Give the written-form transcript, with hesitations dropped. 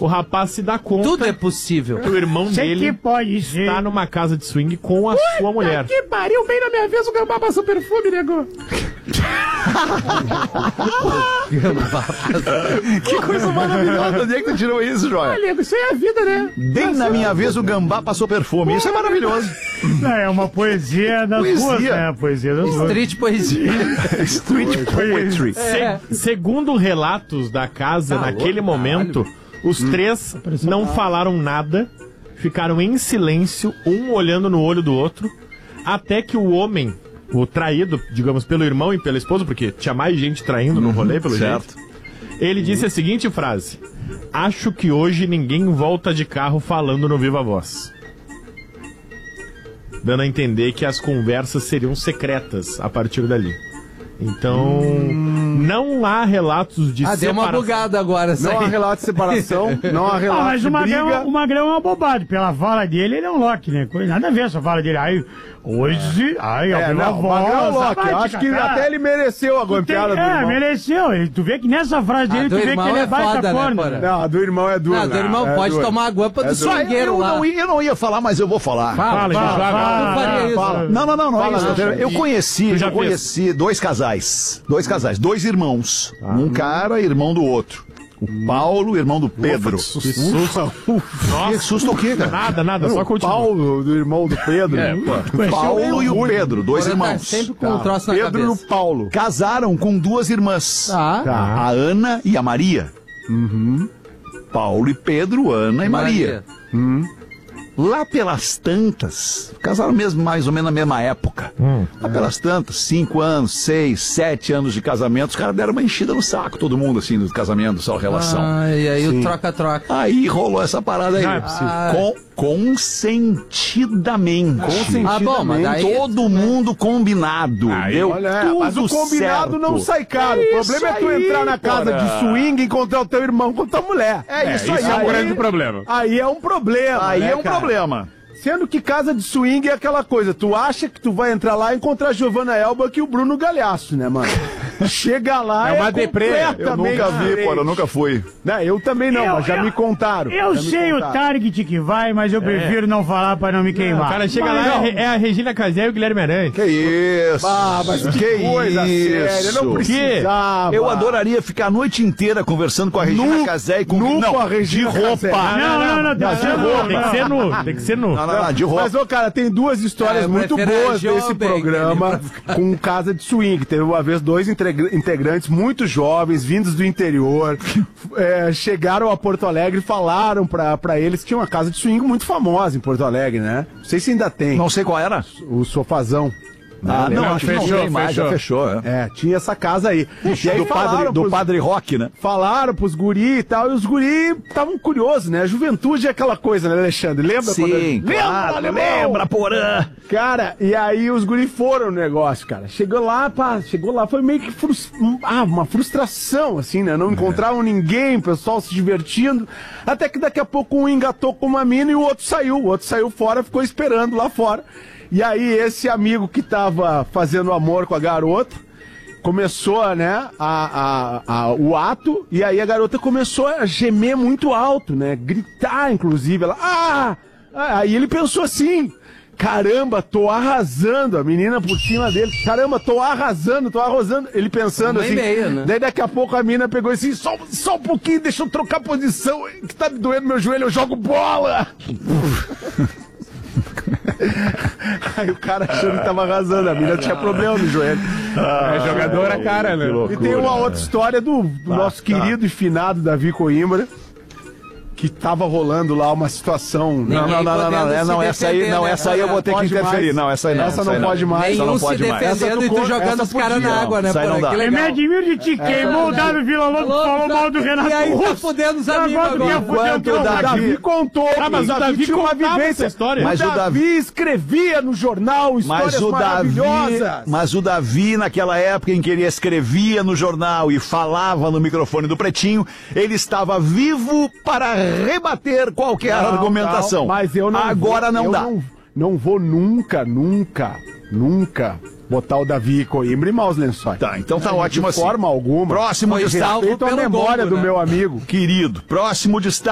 o rapaz se dá conta. Tudo é possível. Que o irmão dele está numa casa de swing com a sua mulher. Que pariu, bem na minha vez o Gambá passou perfume, nego. Que coisa maravilhosa. Onde é que tu tirou isso, Joia? Nego, isso aí é a vida, né? Bem na minha vez o Gambá passou perfume. Isso é maravilhoso. É uma poesia das ruas, né? Poesia das ruas. Street poesia. Street poetry. Segundo relatos da casa, naquele momento, os três não falaram nada, ficaram em silêncio, um olhando no olho do outro, até que o homem, o traído, digamos, pelo irmão e pela esposa, porque tinha mais gente traindo no rolê, pelo jeito, ele disse a seguinte frase: acho que hoje ninguém volta de carro falando no Viva Voz. Dando a entender que as conversas seriam secretas a partir dali. Então, não há relatos de separação. Deu uma bugada agora. Não há relato de separação, não há relato de briga. Mas o Magrão é uma bobagem. Pela fala dele, ele é um Loki, né? Nada a ver essa fala dele. Aí, hoje, a não, o Magrão é o Loki. Eu acho que até ele mereceu a golpeada do irmão. Mereceu. Tu vê que nessa frase dele, tu vê que ele é baita corno. Não, a do irmão é dura. Não, a do irmão pode tomar a guampa do swingueiro lá. Eu não ia falar, mas eu vou falar. Fala. Não. Eu conheci dois casais, dois irmãos. Um cara, irmão do outro. O Paulo, irmão do Pedro. Que susto. Que susto o quê, cara? Nada, só continua. Paulo, do irmão do Pedro. Paulo e o Pedro, dois irmãos. Sempre com um troço na Pedro cabeça. e o Paulo. Casaram com duas irmãs. A Ana e a Maria. Paulo e Pedro, Ana e Maria. Lá pelas tantas, casaram mesmo mais ou menos na mesma época. Lá pelas tantas, 5 anos, 6, 7 anos de casamento, os caras deram uma enchida no saco, todo mundo, assim, do casamento, só relação. E aí o troca-troca. Aí rolou essa parada aí. Não é possível. Consentidamente. Bom, mas daí... Todo mundo combinado. Deu tudo mas o combinado certo. Não sai caro. O problema é tu entrar na casa de swing e encontrar o teu irmão com tua mulher. Isso é um grande problema. Aí é um problema. Aí é um cara? problema. Sendo que casa de swing é aquela coisa, tu acha que tu vai entrar lá e encontrar a Giovanna Elba e o Bruno Galhaço, né, mano? Chega lá, é uma deprê. Eu nunca vi, eu nunca fui. Não, eu também não, mas já me contaram. Eu sei o target que vai, mas eu prefiro não falar pra não me queimar. O cara chega lá, é a Regina Casé e o Guilherme Arantes. Que isso? Mas que coisa séria, não precisava. Eu adoraria ficar a noite inteira conversando com a Regina Casé e com a Regina de roupa. Não, Tem que ser nu. Não, de roupa. Mas, cara, tem duas histórias muito boas desse programa com casa de swing. Teve uma vez dois integrantes muito jovens, vindos do interior, chegaram a Porto Alegre e falaram pra eles que tinha uma casa de swing muito famosa em Porto Alegre, né? Não sei se ainda tem. Não sei qual era. O Sofazão. Acho que não tem mais, já fechou. Tinha essa casa aí. E aí do padre Rock, né? Falaram pros guri e tal, e os guri estavam curiosos, né? A juventude é aquela coisa, né, Alexandre? Lembra? Sim, lembra, Porã! Cara, e aí os guri foram no negócio, cara. Chegou lá, foi meio que uma frustração, assim, né? Não encontravam ninguém, o pessoal se divertindo. Até que daqui a pouco um engatou com uma mina e o outro saiu fora, ficou esperando lá fora. E aí esse amigo que tava fazendo amor com a garota começou, né, o ato, e aí a garota começou a gemer muito alto, né, gritar, inclusive, ela, aí ele pensou assim, caramba, tô arrasando, a menina por cima dele, caramba, tô arrasando, ele pensando assim, né? Daí daqui a pouco a menina pegou assim, só um pouquinho, deixa eu trocar posição, que tá me doendo meu joelho, eu jogo bola! Aí o cara achando que tava arrasando, a mina tinha problema no joelho. Jogadora, cara, né? E tem uma outra história do nosso querido e finado Davi Coimbra, que tava rolando lá uma situação. Não, essa aí eu vou ter que interferir. Não, essa aí não. Essa não pode mais. Nenhum se defendendo e tu jogando os caras na água, né? Eu me admiro de ti, queimou o Davi Vila Lobo, falou mal do Renato. E aí tá fudendo os amigos agora. Enquanto o Davi contou, mas o Davi tinha uma vivência. História. Mas o Davi escrevia no jornal histórias maravilhosas. Mas o Davi, naquela época em que ele escrevia no jornal e falava no microfone do Pretinho, ele estava vivo para rebater qualquer argumentação. Mas eu não agora vou, não dá. Não vou nunca botar o Davi Coimbra e maus lençóis. Tá, então tá ótimo assim. De forma alguma. Próximo destaque. Respeito à memória do meu amigo. Querido. Próximo destaque.